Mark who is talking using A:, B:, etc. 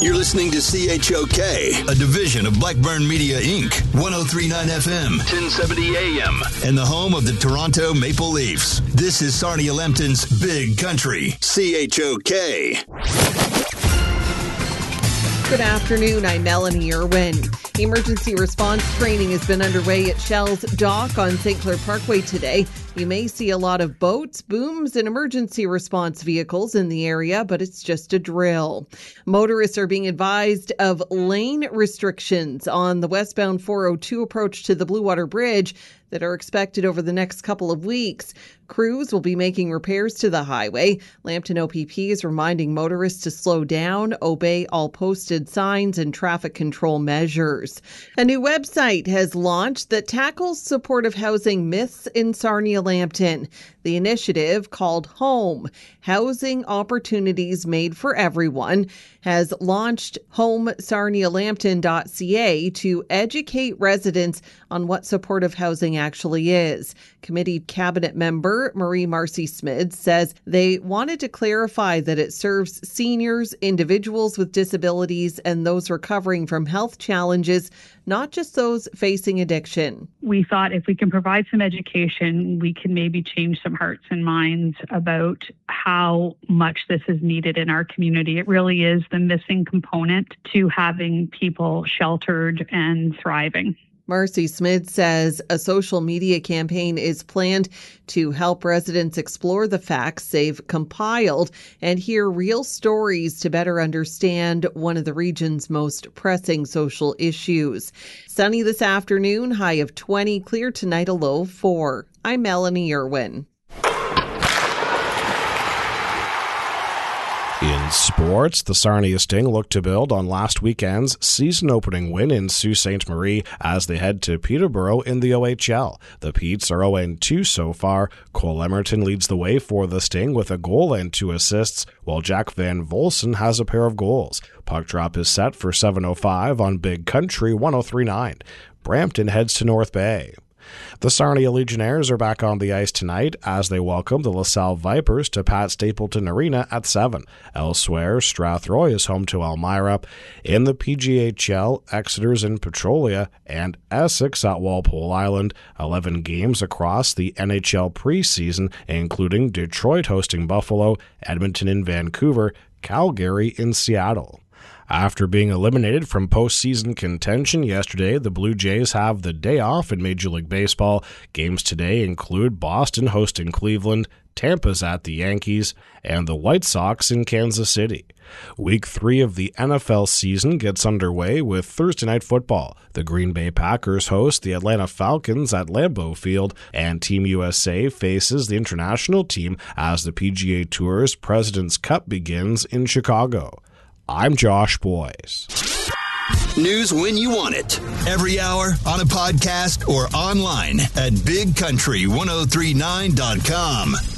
A: You're listening to CHOK, a division of Blackburn Media, Inc., 103.9 FM, 1070 AM, and the home of the Toronto Maple Leafs. This is Sarnia Lambton's Big Country, CHOK.
B: Good afternoon, I'm Melanie Irwin. Emergency response training has been underway at Shell's dock on St. Clair Parkway today. You may see a lot of boats, booms, and emergency response vehicles in the area, but it's just a drill. Motorists are being advised of lane restrictions on the westbound 402 approach to the Blue Water Bridge that are expected over the next couple of weeks. Crews will be making repairs to the highway. Lambton OPP is reminding motorists to slow down, obey all posted signs and traffic control measures. A new website has launched that tackles supportive housing myths in Sarnia Lambton. The initiative, called Home, Housing Opportunities Made for Everyone, has launched homesarnialambton.ca to educate residents on what supportive housing actually is. Committee cabinet member Marie Marcy-Smith says they wanted to clarify that it serves seniors, individuals with disabilities, and those recovering from health challenges, not just those facing addiction.
C: We thought if we can provide some education, we can maybe change some hearts and minds about how much this is needed in our community. It really is the missing component to having people sheltered and thriving.
B: Marcy-Smith says a social media campaign is planned to help residents explore the facts they've compiled and hear real stories to better understand one of the region's most pressing social issues. Sunny this afternoon, high of 20, clear tonight, a low of 4. I'm Melanie Irwin.
D: In sports, the Sarnia Sting look to build on last weekend's season-opening win in Sault Ste. Marie as they head to Peterborough in the OHL. The Petes are 0-2 so far. Cole Emerton leads the way for the Sting with a goal and 2 assists, while Jack Van Volsen has a pair of goals. Puck drop is set for 7:05 on Big Country 103.9. Brampton heads to North Bay. The Sarnia Legionnaires are back on the ice tonight as they welcome the LaSalle Vipers to Pat Stapleton Arena at 7. Elsewhere, Strathroy is home to Elmira. In the PGHL, Exeter's in Petrolia and Essex at Walpole Island. 11 games across the NHL preseason, including Detroit hosting Buffalo, Edmonton in Vancouver, Calgary in Seattle. After being eliminated from postseason contention yesterday, the Blue Jays have the day off in Major League Baseball. Games today include Boston hosting Cleveland, Tampa's at the Yankees, and the White Sox in Kansas City. Week 3 of the NFL season gets underway with Thursday Night Football. The Green Bay Packers host the Atlanta Falcons at Lambeau Field, and Team USA faces the international team as the PGA Tour's President's Cup begins in Chicago. I'm Josh Boyce.
A: News when you want it. Every hour, on a podcast, or online at bigcountry1039.com.